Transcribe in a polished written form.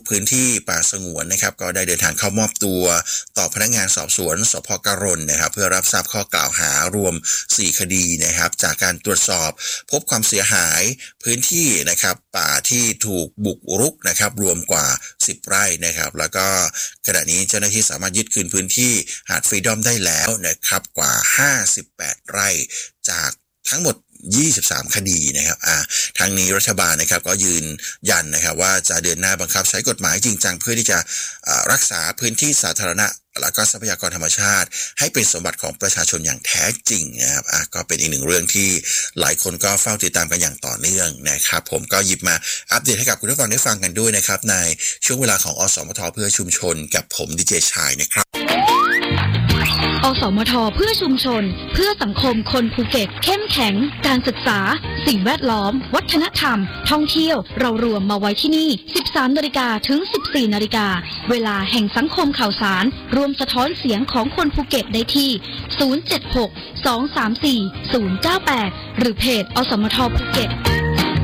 พื้นที่ป่าสงวนนะครับก็ได้เดินทางเข้ามอบตัวต่อพนักงานสอบสวนสพกรณนะครับเพื่อรับทราบข้อกล่าวหารวม4คดีนะครับจากการตรวจสอบพบความเสียหายพื้นที่นะครับป่าที่ถูกบุกรุกนะครับรวมกว่า10ไร่นะครับแล้วก็ขณะนี้เจ้าหน้าที่สามารถยึดคืนพื้นที่หาดฟรีดอมได้แล้วนะครับกว่า58ไร่จากทั้งหมด23คดีนะครับทางนี้รัฐบาลนะครับก็ยืนยันนะครับว่าจะเดินหน้าบังคับใช้กฎหมายจริงจังเพื่อที่จะรักษาพื้นที่สาธารณะแล้วก็ทรัพยากรธรรมชาติให้เป็นสมบัติของประชาชนอย่างแท้จริงนะครับก็เป็นอีกหนึ่งเรื่องที่หลายคนก็เฝ้าติดตามกันอย่างต่อเนื่องนะครับผมก็หยิบมาอัปเดตให้กับคุณผู้ฟังได้ฟังกันด้วยนะครับในช่วงเวลาของอสมทเพื่อชุมชนกับผมดีเจชายนะครับอสมทเพื่อชุมชนเพื่อสังคมคนภูเก็ตเข้มแข็งการศึกษาสิ่งแวดล้อมวัฒนธรรมท่องเที่ยวเรารวมมาไว้ที่นี่ 13 นาฬิกาถึง 14 นาฬิกาเวลาแห่งสังคมข่าวสารรวมสะท้อนเสียงของคนภูเก็ตได้ที่ 076 234 098 หรือเพจอสมทภูเก็ต